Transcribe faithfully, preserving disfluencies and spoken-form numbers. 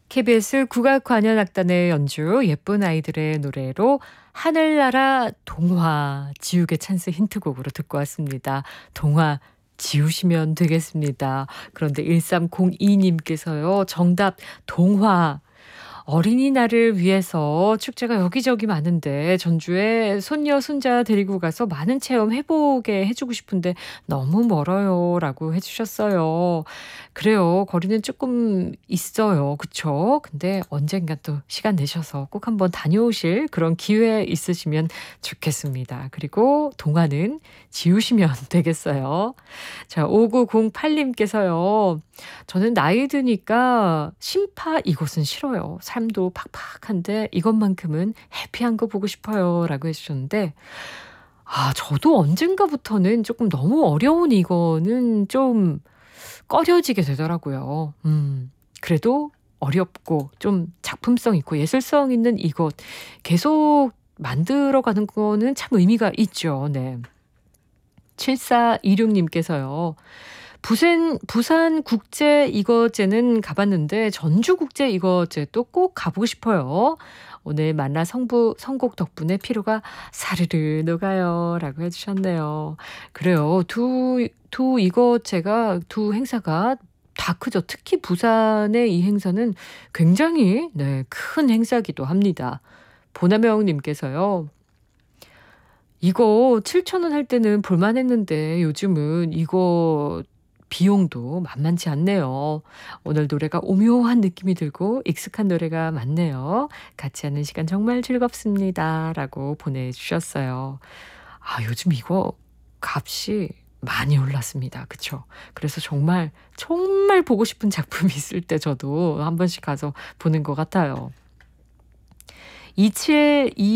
케이비에스 국악관현악단의 연주 예쁜 아이들의 노래로 하늘나라 동화 지우개 찬스 힌트곡으로 듣고 왔습니다. 동화 지우시면 되겠습니다. 그런데 일삼공이 님께서요. 정답 동화. 어린이날을 위해서 축제가 여기저기 많은데 전주에 손녀 손자 데리고 가서 많은 체험 해보게 해주고 싶은데 너무 멀어요 라고 해주셨어요. 그래요. 거리는 조금 있어요. 그쵸? 근데 언젠가 또 시간 내셔서 꼭 한번 다녀오실 그런 기회 있으시면 좋겠습니다. 그리고 동화는 지우시면 되겠어요. 자, 오구공팔 님께서요. 저는 나이 드니까 심파 이곳은 싫어요. 삶도 팍팍한데 이것만큼은 해피한 거 보고 싶어요 라고 해주셨는데 아 저도 언젠가부터는 조금 너무 어려운 이거는 좀 꺼려지게 되더라고요. 음 그래도 어렵고 좀 작품성 있고 예술성 있는 이것 계속 만들어가는 거는 참 의미가 있죠. 네. 칠사이육 님께서요. 부산, 부산 국제 이거제는 가봤는데 전주 국제 이거제 또 꼭 가보고 싶어요. 오늘 만나 성부 선곡 덕분에 피로가 사르르 녹아요 라고 해주셨네요. 그래요. 두, 두 이거제가 두 행사가 다 크죠. 특히 부산의 이 행사는 굉장히 네, 큰 행사기도 합니다. 보나명님께서요. 이거 칠천 원 할 때는 볼만했는데 요즘은 이거 비용도 만만치 않네요. 오늘 노래가 오묘한 느낌이 들고 익숙한 노래가 많네요. 같이 하는 시간 정말 즐겁습니다. 라고 보내주셨어요. 아, 요즘 이거 값이 많이 올랐습니다. 그쵸? 그래서 정말 정말 보고 싶은 작품이 있을 때 저도 한 번씩 가서 보는 것 같아요. 이칠이